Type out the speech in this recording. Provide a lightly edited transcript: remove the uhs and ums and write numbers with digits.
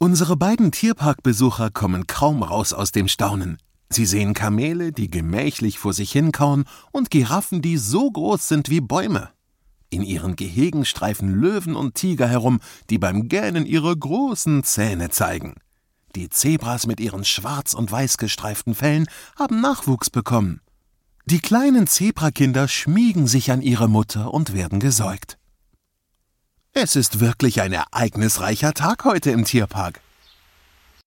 Unsere beiden Tierparkbesucher kommen kaum raus aus dem Staunen. Sie sehen Kamele, die gemächlich vor sich hinkauen, und Giraffen, die so groß sind wie Bäume. In ihren Gehegen streifen Löwen und Tiger herum, die beim Gähnen ihre großen Zähne zeigen. Die Zebras mit ihren schwarz- und weiß gestreiften Fellen haben Nachwuchs bekommen. Die kleinen Zebrakinder schmiegen sich an ihre Mutter und werden gesäugt. Es ist wirklich ein ereignisreicher Tag heute im Tierpark.